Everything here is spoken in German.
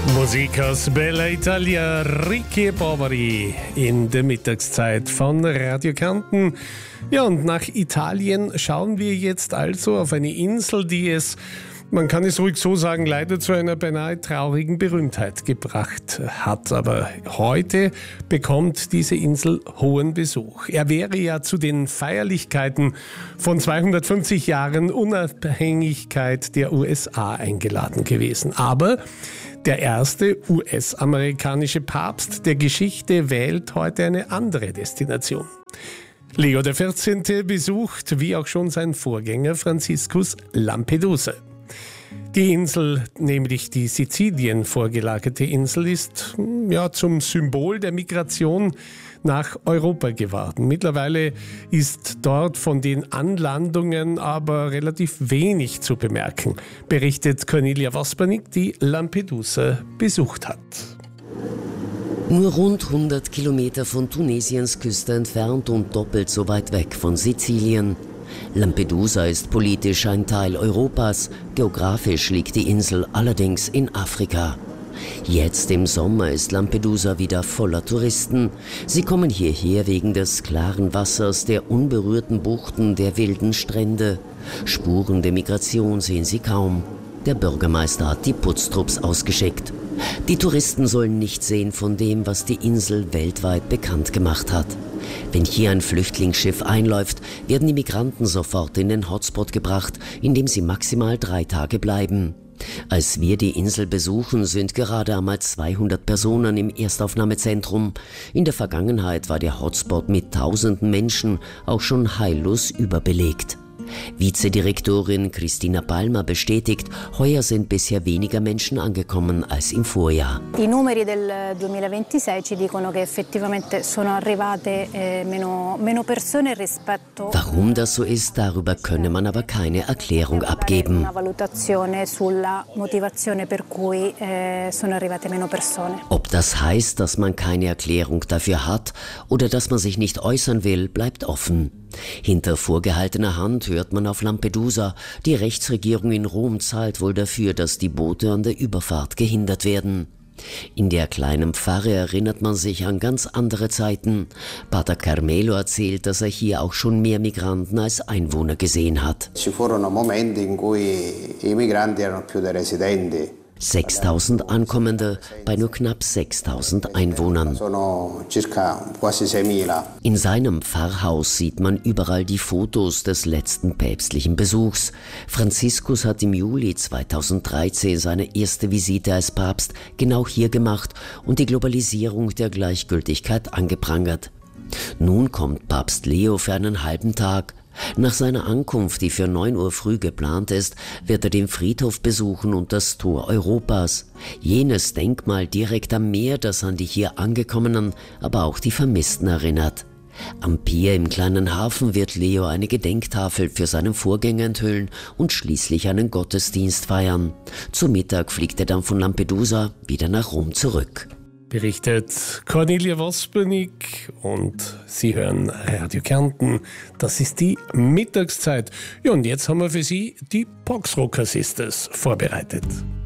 Musik aus Bella Italia, Ricky Poveri in der Mittagszeit von Radio Kärnten. Ja, und nach Italien schauen wir jetzt also auf eine Insel, die es, man kann es ruhig so sagen, leider zu einer beinahe traurigen Berühmtheit gebracht hat. Aber heute bekommt diese Insel hohen Besuch. Er wäre ja zu den Feierlichkeiten von 250 Jahren Unabhängigkeit der USA eingeladen gewesen. Aber der erste US-amerikanische Papst der Geschichte wählt heute eine andere Destination. Leo XIV. Besucht, wie auch schon sein Vorgänger Franziskus, Lampedusa. Die Insel, nämlich die Sizilien vorgelagerte Insel, ist zum Symbol der Migration nach Europa geworden. Mittlerweile ist dort von den Anlandungen aber relativ wenig zu bemerken, berichtet Cornelia Vospernik, die Lampedusa besucht hat. Nur rund 100 Kilometer von Tunesiens Küste entfernt und doppelt so weit weg von Sizilien. Lampedusa ist politisch ein Teil Europas, geografisch liegt die Insel allerdings in Afrika. Jetzt im Sommer ist Lampedusa wieder voller Touristen. Sie kommen hierher wegen des klaren Wassers, der unberührten Buchten, der wilden Strände. Spuren der Migration sehen sie kaum. Der Bürgermeister hat die Putztrupps ausgeschickt. Die Touristen sollen nichts sehen von dem, was die Insel weltweit bekannt gemacht hat. Wenn hier ein Flüchtlingsschiff einläuft, werden die Migranten sofort in den Hotspot gebracht, in dem sie maximal 3 Tage bleiben. Als wir die Insel besuchen, sind gerade einmal 200 Personen im Erstaufnahmezentrum. In der Vergangenheit war der Hotspot mit tausenden Menschen auch schon heillos überbelegt. Vizedirektorin Cristina Palma bestätigt, heuer sind bisher weniger Menschen angekommen als im Vorjahr. I numeri del 2026 ci dicono che effettivamente sono arrivate meno persone rispetto. Warum das so ist, darüber könne man aber keine Erklärung abgeben. Una valutazione sulla motivazione per cui sono arrivate meno persone. Ob das heißt, dass man keine Erklärung dafür hat oder dass man sich nicht äußern will, bleibt offen. Hinter vorgehaltener Hand hört man auf Lampedusa, die Rechtsregierung in Rom zahlt wohl dafür, dass die Boote an der Überfahrt gehindert werden. In der kleinen Pfarre erinnert man sich an ganz andere Zeiten. Pater Carmelo erzählt, dass er hier auch schon mehr Migranten als Einwohner gesehen hat. Ci furono momenti in cui i migranti erano più dei residenti. 6.000 Ankommende bei nur knapp 6.000 Einwohnern. In seinem Pfarrhaus sieht man überall die Fotos des letzten päpstlichen Besuchs. Franziskus hat im Juli 2013 seine erste Visite als Papst genau hier gemacht und die Globalisierung der Gleichgültigkeit angeprangert. Nun kommt Papst Leo für einen halben Tag. Nach seiner Ankunft, die für 9 Uhr früh geplant ist, wird er den Friedhof besuchen und das Tor Europas. Jenes Denkmal direkt am Meer, das an die hier Angekommenen, aber auch die Vermissten erinnert. Am Pier im kleinen Hafen wird Leo eine Gedenktafel für seinen Vorgänger enthüllen und schließlich einen Gottesdienst feiern. Zu Mittag fliegt er dann von Lampedusa wieder nach Rom zurück. Berichtet Cornelia Vospernik und Sie hören Radio Kärnten. Das ist die Mittagszeit. Ja, und jetzt haben wir für Sie die Boxrocker Sisters vorbereitet.